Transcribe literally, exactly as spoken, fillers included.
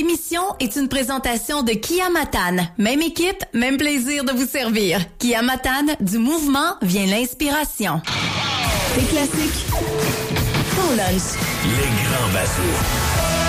L'émission est une présentation de Kia Matane. Même équipe, même plaisir de vous servir. Kia Matane, du mouvement vient l'inspiration. C'est classique. Ton lunch. Les grands vassaux.